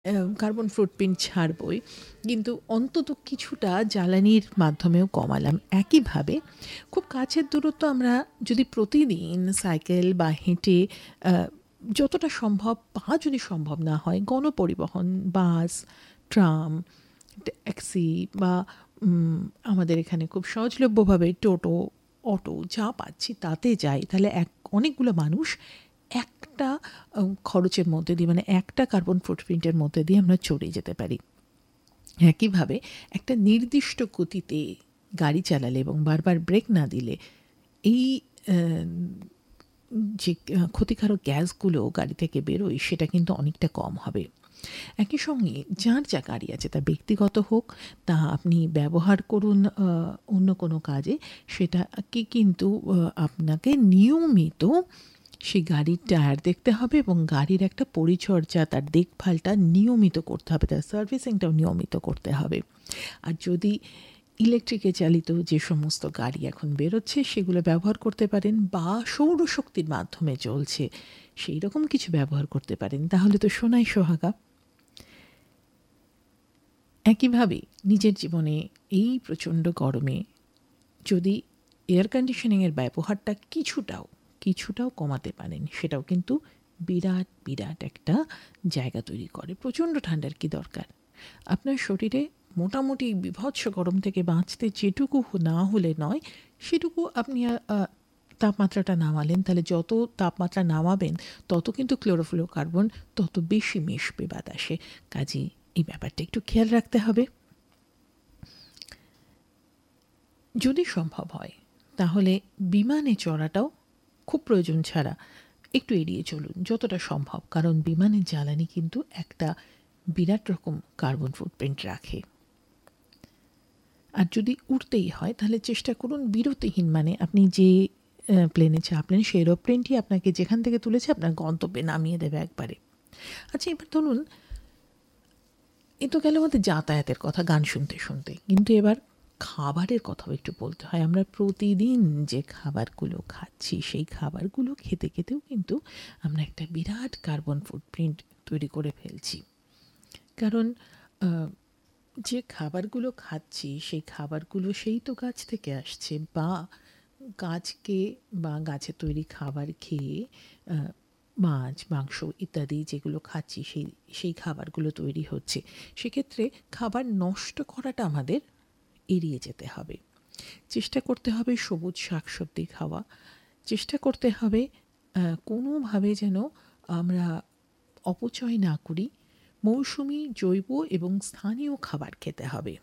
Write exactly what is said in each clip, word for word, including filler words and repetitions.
Carbon footprint ছাড়বই, কিন্তু অন্তত কিছুটা জ্বালানির মাধ্যমেও কমালাম। একইভাবে খুব কাছের দূরত্ব আমরা যদি প্রতিদিন সাইকেল বা হেঁটে আহ, যতটা সম্ভব, বা যদি সম্ভব না হয় গণপরিবহন, বাস, ট্রাম, ট্যাক্সি বা উম, আমাদের এখানে খুব সহজলভ্যভাবে টোটো, অটো যা পাচ্ছি তাতে যাই, তাহলে এক অনেকগুলো মানুষ একটা আহ, খরচের মধ্যে দিয়ে, মানে একটা কার্বন ফুটপ্রিন্টের মধ্যে দিয়ে আমরা চলে যেতে পারি। একইভাবে একটা নির্দিষ্ট গতিতে গাড়ি চালালে এবং বারবার ব্রেক না দিলে এই আহ, যে আহ, ক্ষতিকারক গ্যাসগুলো গাড়ি থেকে বেরোয় সেটা কিন্তু অনেকটা কম হবে। একই সঙ্গে যার যা গাড়ি আছে, তা ব্যক্তিগত হোক, তা আপনি ব্যবহার করুন আহ, অন্য কোনো কাজে, সেটাকে কিন্তু আহ, আপনাকে নিয়মিত সেই গাড়ির টায়ার দেখতে হবে এবং গাড়ির একটা পরিচর্যা, তার দেখভালটা নিয়মিত করতে হবে, তার সার্ভিসিংটাও নিয়মিত করতে হবে। আর যদি ইলেকট্রিকে চালিত যে সমস্ত গাড়ি এখন বেরোচ্ছে সেগুলো ব্যবহার করতে পারেন, বা সৌরশক্তির মাধ্যমে চলছে সেই রকম কিছু ব্যবহার করতে পারেন, তাহলে তো সোনাই সোহাগা। একইভাবে নিজের জীবনে এই প্রচণ্ড গরমে যদি এয়ার কন্ডিশনিংয়ের ব্যবহারটা কিছুটাও কিছুটাও কমাতে পারেন, সেটাও কিন্তু বিরাট বিরাট একটা জায়গা তৈরি করে। প্রচণ্ড ঠান্ডার কি দরকার? আপনার শরীরে মোটামুটি বিভৎস গরম থেকে বাঁচতে যেটুকু না হলে নয়, সেটুকু আপনি আহ, তাপমাত্রাটা নামালেন, তাহলে যত তাপমাত্রা নামাবেন তত কিন্তু ক্লোরোফ্লোরোকার্বন তত বেশি মিশবে বাতাসে। কাজেই এই ব্যাপারটা একটু খেয়াল রাখতে হবে। যদি সম্ভব হয় তাহলে বিমানে চড়াটাও খুব প্রয়োজন ছাড়া একটু এড়িয়ে চলুন যতটা সম্ভব, কারণ বিমানের জ্বালানি কিন্তু একটা বিরাট রকম কার্বন ফুটপ্রিন্ট রাখে। আর যদি উঠতেই হয় তাহলে চেষ্টা করুন বিরতিহীন, মানে আপনি যে প্লেনে চাপলেন সেই এরোপ্লেনটি আপনাকে যেখান থেকে তুলেছে আপনার গন্তব্যে নামিয়ে দেবে একবারে। আচ্ছা, এবার ধরুন এ তো গেল আমাদের যাতায়াতের কথা গান শুনতে শুনতে, কিন্তু এবার খাবারের কথাও একটু বলতে হয়। আমরা প্রতিদিন যে খাবারগুলো খাচ্ছি সেই খাবারগুলো খেতে খেতেও কিন্তু আমরা একটা বিরাট কার্বন ফুটপ্রিন্ট তৈরি করে ফেলছি। কারণ আহ, যে খাবারগুলো খাচ্ছি সেই খাবারগুলো সেই তো গাছ থেকে আসছে, বা গাছকে বা গাছের তৈরি খাবার খেয়ে আহ, মাছ, মাংস ইত্যাদি যেগুলো খাচ্ছি সেই সেই খাবারগুলো তৈরি হচ্ছে। সেক্ষেত্রে খাবার নষ্ট করাটা আমাদের এড়িয়ে যেতে হবে। চেষ্টা করতে হবে সবুজ শাকসবজি খাওয়া। চেষ্টা করতে হবে আহ, কোনোভাবে যেন আমরা অপচয় না করি। মৌসুমি, জৈব এবং স্থানীয় খাবার খেতে হবে।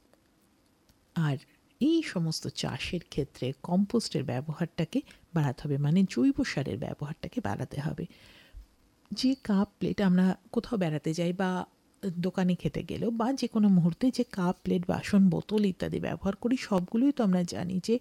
আর এই সমস্ত চাষের ক্ষেত্রে কম্পোস্টের ব্যবহারটাকে বাড়াতে হবে, মানে জৈব সারের ব্যবহারটাকে বাড়াতে হবে। যে কাপ প্লেট আমরা কোথাও বেড়াতে যাই বা দোকানে খেতে গেলেও বা যে কোনো মুহূর্তে যে কাপ প্লেট বাসন বোতল ইত্যাদি ব্যবহার করি, সবগুলোই তো আমরা জানি যে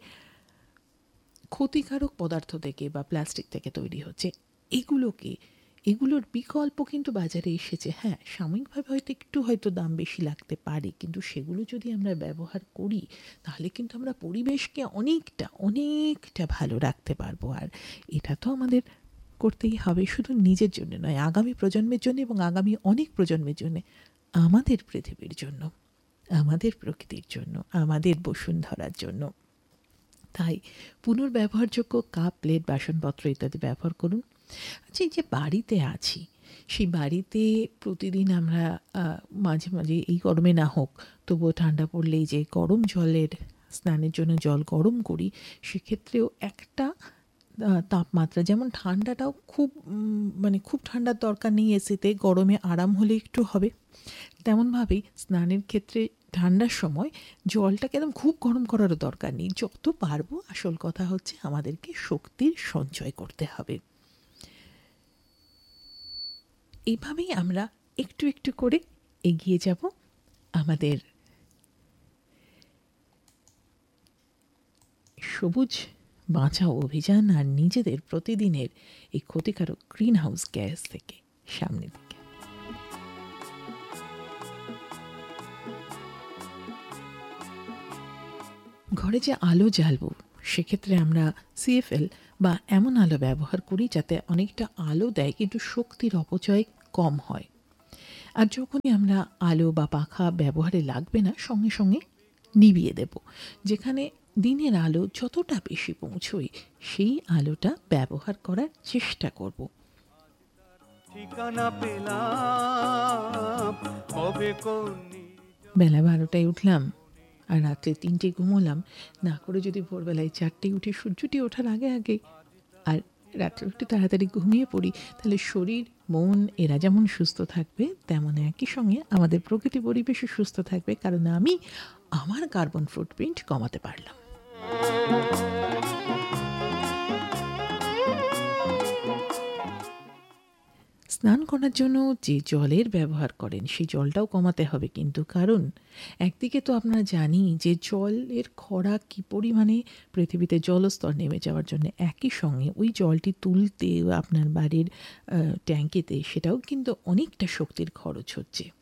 ক্ষতিকারক পদার্থ থেকে বা প্লাস্টিক থেকে তৈরি হচ্ছে। এগুলোকে এগুলোর বিকল্প কিন্তু বাজারে এসেছে। হ্যাঁ, সাময়িকভাবে হয়তো একটু হয়তো দাম বেশি লাগতে পারে, কিন্তু সেগুলো যদি আমরা ব্যবহার করি তাহলে কিন্তু আমরা পরিবেশকে অনেকটা অনেকটা ভালো রাখতে পারবো। আর এটা তো আমাদের করতেই হবে, শুধু নিজের জন্য নয়, আগামী প্রজন্মের জন্য এবং আগামী অনেক প্রজন্মের জন্য, আমাদের পৃথিবীর জন্য, আমাদের প্রকৃতির জন্য, আমাদের বসুন্ধরার জন্য। তাই পুনর্ব্যবহারযোগ্য কাপ, প্লেট, বাসনপত্র ইত্যাদি ব্যবহার করুন। আচ্ছা, এই যে বাড়িতে আছি সেই বাড়িতে প্রতিদিন আমরা আহ, মাঝে মাঝে এই গরমে না হোক তবুও ঠান্ডা পড়লেই যে গরম জলের স্নানের জন্য জল গরম করি, সেক্ষেত্রেও একটা আহ, তাপমাত্রা, যেমন ঠান্ডাটাও খুব উম, মানে খুব ঠান্ডার দরকার নেই এসিতে, গরমে আরাম হলে একটু হবে, তেমনভাবেই স্নানের ক্ষেত্রে ঠান্ডার সময় জলটাকে একদম খুব গরম করারও দরকার নেই। যত পারবো, আসল কথা হচ্ছে আমাদেরকে শক্তির সঞ্চয় করতে হবে। এইভাবেই আমরা একটু একটু করে এগিয়ে যাব আমাদের সবুজ বাঁচাও অভিযান আর নিজেদের প্রতিদিনের এই ক্ষতিকারক গ্রিন হাউস গ্যাস থেকে সামনের দিকে। ঘরে যে আলো জ্বালবো সেক্ষেত্রে আমরা সিএফএল বা এমন আলো ব্যবহার করি যাতে অনেকটা আলো দেয় কিন্তু শক্তির অপচয় কম হয়। আর যখনই আমরা আলো বা পাখা ব্যবহারে লাগবে না সঙ্গে সঙ্গে নিভিয়ে দেব। যেখানে দিনের আলো যতটা বেশি পৌঁছয় সেই আলোটা ব্যবহার করার চেষ্টা করব। বেলা বারোটায় উঠলাম আর রাত্রে তিনটে ঘুমোলাম, না করে যদি ভোরবেলায় চারটেয় উঠে সূর্যটি ওঠার আগে আগে আর রাত্রে একটু তাড়াতাড়ি ঘুমিয়ে পড়ি, তাহলে শরীর মন এরা যেমন সুস্থ থাকবে তেমন একই সঙ্গে আমাদের প্রকৃতি পরিবেশও সুস্থ থাকবে, কারণ আমি আমার কার্বন ফুটপ্রিন্ট কমাতে পারলাম। স্নান করার জন্য যে জলের ব্যবহার করেন সেই জলটাও কমাতে হবে কিন্তু, কারণ একদিকে তো আপনারা জানি যে জলের খরা কী পরিমাণে পৃথিবীতে জলস্তর নেমে যাওয়ার জন্য, একই সঙ্গে ওই জলটি তুলতে আপনার বাড়ির ট্যাঙ্কিতে সেটাও কিন্তু অনেকটা শক্তির খরচ হচ্ছে।